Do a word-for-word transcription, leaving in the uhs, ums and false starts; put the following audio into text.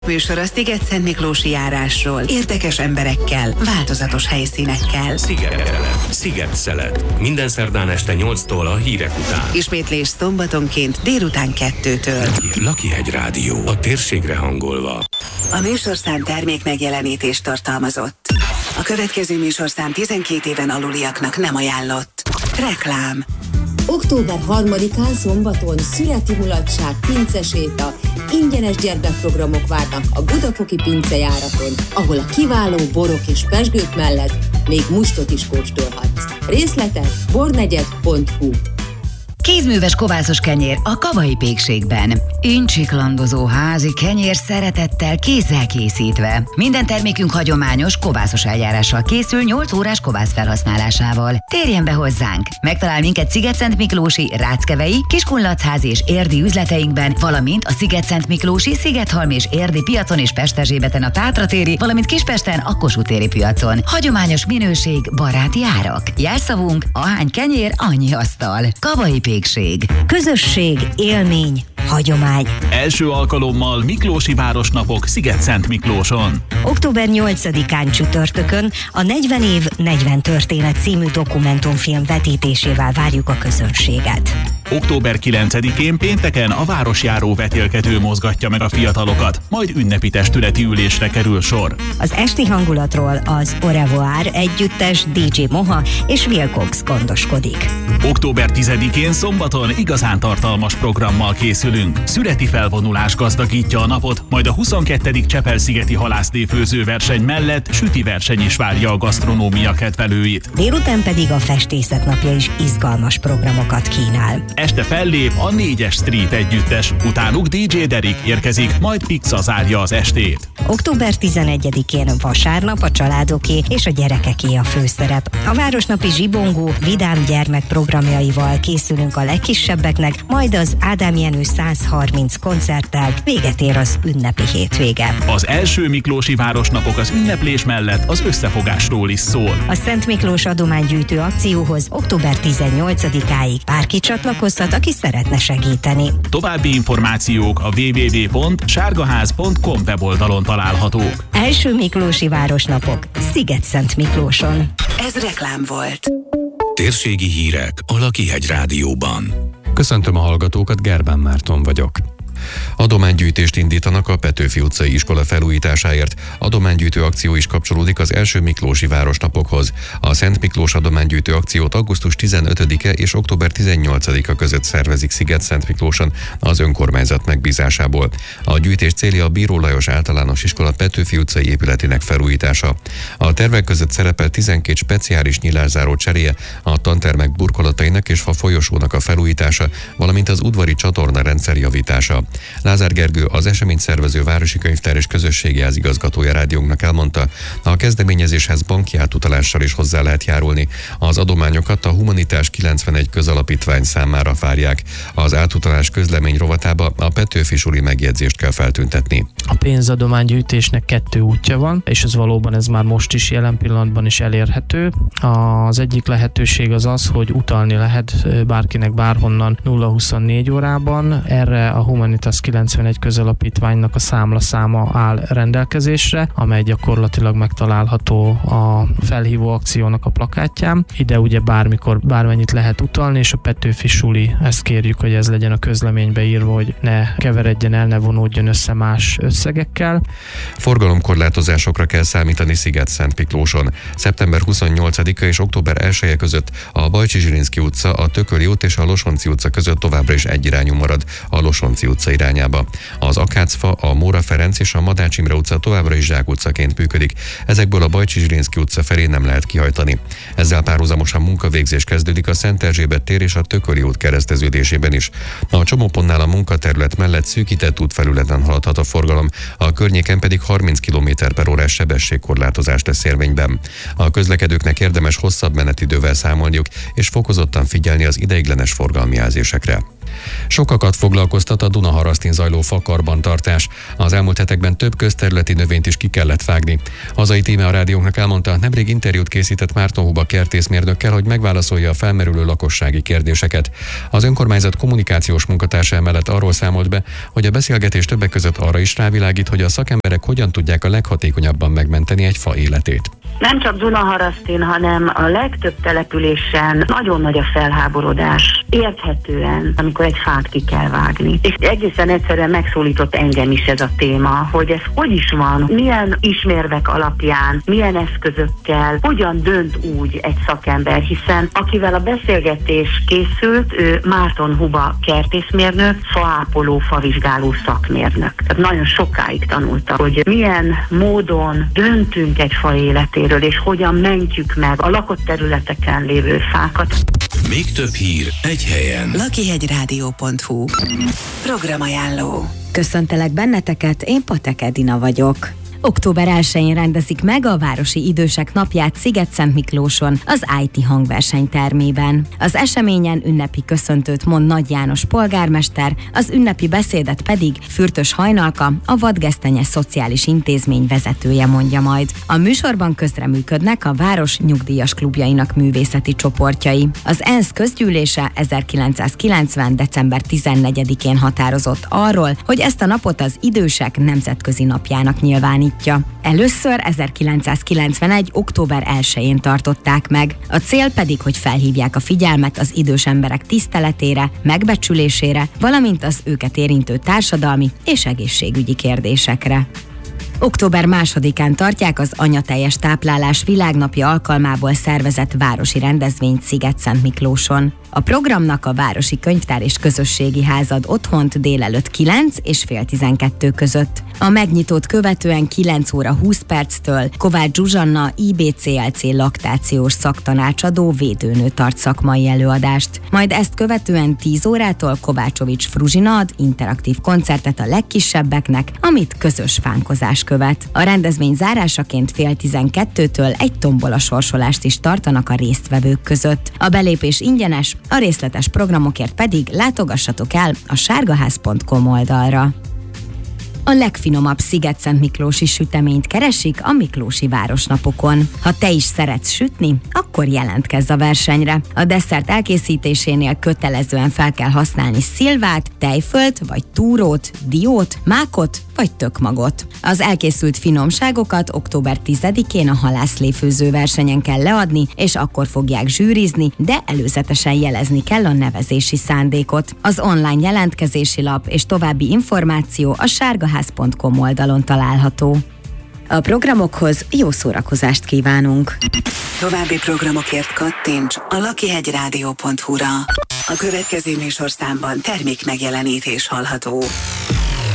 Műsor a Sziget-Szentmiklósi járásról. Érdekes emberekkel, változatos helyszínekkel. Sziget-szelet. Sziget-szelet. Minden szerdán este nyolctól a hírek után. Ismétlés szombatonként délután kettőtől. Lakihegy Rádió. A térségre hangolva. A műsorszám termék megjelenítést tartalmazott. A következő műsorszám tizenkét éven aluliaknak nem ajánlott. Reklám. október harmadikán szombaton születi mulatság, pinceséta, ingyenes gyermekprogramok várnak a Budafoki pincejáraton, ahol a kiváló borok és pezsgők mellett még mustot is kóstolhatsz. Részletek bornegyed pont hu. Kézműves kovászos kenyér a Kavai Pékségben. Incsiklandozó házi kenyér szeretettel kézzel készítve. Minden termékünk hagyományos kovászos eljárással készül nyolc órás kovász felhasználásával. Térjen be hozzánk! Megtalál minket Sziget-Szentmiklósi, Ráckevei, Kiskunlachházi és Érdi üzleteinkben, valamint a Sziget-Szentmiklósi, Szigethalm és Érdi piacon és Pesterzsébeten a Tátratéri, valamint Kispesten a Kossuth téri piacon. Hagyományos minőség, baráti árak. Jelszavunk: ahány kenyér, annyi asztal. Kavai Pékség. Közösség, élmény, hagyomány. Első alkalommal Miklósi Városnapok Sziget-Szentmiklóson. október nyolcadikán csütörtökön a negyven év, negyven történet című dokumentumfilm vetítésével várjuk a közönséget. október kilencedikén pénteken a városjáró vetélkedő mozgatja meg a fiatalokat, majd ünnepi testületi ülésre kerül sor. Az esti hangulatról az Au revoir együttes, dé dzsé Moha és Will Cox gondoskodik. október tizedikén szombaton igazán tartalmas programmal készülünk. Születi felvonulás gazdagítja a napot, majd a huszonkettedik Csepel-szigeti halászléfőző verseny mellett süti verseny is várja a gasztronómia kedvelőit. Délután pedig a festészet napja is izgalmas programokat kínál. Este fellép a négyes Street együttes, utánuk dé dzsé Derek érkezik, majd Pixa zárja az estét. október tizenegyedikén vasárnap a családoké és a gyerekeké a főszerep. A városnapi zsibongó, vidám gyermekprogramjaival készülünk a legkisebbeknek, majd az Ádám Jenő száz harminc koncerttel véget ér az ünnepi hétvége. Az első miklósi városnapok az ünneplés mellett az összefogásról is szól. A Szent Miklós adománygyűjtő akcióhoz október tizennyolcadikáig bárki csatlakozhat, aki szeretne segíteni. További információk a double-u double-u double-u pont sárgaház pont com weboldalon találhatók. Első miklósi városnapok Sziget-Szent Miklóson. Ez reklám volt. Térségi hírek a Lakihegy Rádióban. Köszöntöm a hallgatókat, Gerbán Márton vagyok. Adománygyűjtést indítanak a Petőfi utcai iskola felújításáért. Adománygyűjtő akció is kapcsolódik az első miklósi városnapokhoz. A Szent Miklós adománygyűjtő akciót augusztus tizenötödike és október tizennyolcadika között szervezik Sziget-Szentmiklóson az önkormányzat megbízásából. A gyűjtés célja a Bíró Lajos Általános Iskola Petőfi utcai épületének felújítása. A tervek között szerepel tizenkét speciális nyilászáró cseréje, a tantermek burkolatainak és fa folyosónak a felújítása, valamint az udvari csatorna rendszer javítása. Lázár Gergő, az eseményt szervező Városi Könyvtár és Közösségi Ház igazgatója rádiónknak elmondta, a kezdeményezéshez banki átutalással is hozzá lehet járulni. Az adományokat a Humanitás kilencvenegy közalapítvány számára várják. Az átutalás közlemény rovatába a Petőfi suli megjegyzést kell feltüntetni. A pénzadománygyűjtésnek kettő útja van, és ez valóban ez már most is jelen pillanatban is elérhető. Az egyik lehetőség az az, hogy utalni lehet bárkinek bárhonnan nulla huszonnégy órában. Erre a Humanitas kilencvenegy közalapítványnak a számlaszáma áll rendelkezésre, amely gyakorlatilag megtalálható a felhívó akciónak a plakátján. Ide ugye bármikor, bármennyit lehet utalni, és a Petőfi suli, ezt kérjük, hogy ez legyen a közleménybe írva, hogy ne keveredjen el, ne vonódjon össze más összegekkel. Forgalomkorlátozásokra kell számítani Sziget-Szentmiklóson. szeptember huszonnyolcadika és október elseje között a Bajcsy-Zsilinszky utca, a Tököli út és a Losonczy utca között továbbra is egyirányú marad a Losonczy utca irányába. Az Akácfa, a Móra Ferenc és a Madács Imre utca továbbra is zsákutcaként működik. Ezekből a Bajcsy-Zsilinszky utca felé nem lehet kihajtani. Ezzel párhuzamosan munkavégzés kezdődik a Szent Erzsébet tér és a Tököli út kereszteződésében is. A csomópontnál a munkaterület mellett szűkített útfelületen haladhat a forgalom, a környéken pedig harminc kilométer per órás sebességkorlátozás lesz érvényben. A közlekedőknek érdemes hosszabb menetidővel számolniuk és fokozottan figyelni az ideiglenes forgalmi jelzésekre. Sokakat foglalkoztat a Dunaharasztin zajló fakarbantartás. Az elmúlt hetekben több közterületi növényt is ki kellett vágni. Hazai tíme a rádiónknak elmondta, nemrég interjút készített Márton Huba kertészmérnökkel, hogy megválaszolja a felmerülő lakossági kérdéseket. Az önkormányzat kommunikációs munkatársa emellett arról számolt be, hogy a beszélgetés többek között arra is rávilágít, világít, hogy a szakemberek hogyan tudják a leghatékonyabban megmenteni egy fa életét. Nem csak Dunaharasztin, hanem a legtöbb településen nagyon nagy a felháborodás. Érthetően, amikor egy fát ki kell vágni. És egészen egyszerűen megszólított engem is ez a téma, hogy ez hogy is van, milyen ismérvek alapján, milyen eszközökkel, hogyan dönt úgy egy szakember, hiszen akivel a beszélgetés készült, ő Márton Huba kertészmérnök, faápoló, favizsgáló szakmérnök. Tehát nagyon sokáig tanulta, hogy milyen módon döntünk egy fa életéről, és hogyan mentjük meg a lakott területeken lévő fákat. Még több hír egy helyen. lakihegyrádió pont hu. Programajánló. Köszöntelek benneteket, én Patek Edina vagyok. október elsején rendezik meg a Városi Idősek Napját Sziget-Szentmiklóson, az i té hangverseny termében. Az eseményen ünnepi köszöntőt mond Nagy János polgármester, az ünnepi beszédet pedig Fürtös Hajnalka, a Vadgesztenye Szociális Intézmény vezetője mondja majd. A műsorban közreműködnek a város nyugdíjas klubjainak művészeti csoportjai. Az ENSZ közgyűlése ezerkilencszázkilencven. december tizennegyedikén határozott arról, hogy ezt a napot az idősek nemzetközi napjának nyilvánítják. Először ezerkilencszázkilencvenegy. október elsején tartották meg. A cél pedig, hogy felhívják a figyelmet az idős emberek tiszteletére, megbecsülésére, valamint az őket érintő társadalmi és egészségügyi kérdésekre. október másodikán tartják az Anyateljes Táplálás Világnapja alkalmából szervezett városi rendezvényt Sziget-Szentmiklóson. A programnak a Városi Könyvtár és Közösségi Ház ad otthont délelőtt kilenc és fél tizenkettő között. A megnyitót követően kilenc óra húsz perctől Kovács Zsuzsanna i bé cé el cé laktációs szaktanácsadó védőnő tart szakmai előadást. Majd ezt követően tíz órától Kovácsovics Fruzsina ad interaktív koncertet a legkisebbeknek, amit közös fánkozás követ. A rendezvény zárásaként fél tizenkettőtől egy tombola sorsolást is tartanak a résztvevők között. A belépés ingyenes, a részletes programokért pedig látogassatok el a sárgaház pont com oldalra. A legfinomabb sziget-szentmiklósi süteményt keresik a miklósi városnapokon. Ha te is szeretsz sütni, akkor jelentkezz a versenyre. A desszert elkészítésénél kötelezően fel kell használni szilvát, tejfölt vagy túrót, diót, mákot vagy tökmagot. Az elkészült finomságokat október tizedikén a halászléfőző versenyen kell leadni, és akkor fogják zsűrizni, de előzetesen jelezni kell a nevezési szándékot. Az online jelentkezési lap és további információ a sárgaház pont com oldalon található. A programokhoz jó szórakozást kívánunk! További programokért kattints a lakihegyrádió pont hu-ra. A következő műsorszámban termék megjelenítés hallható.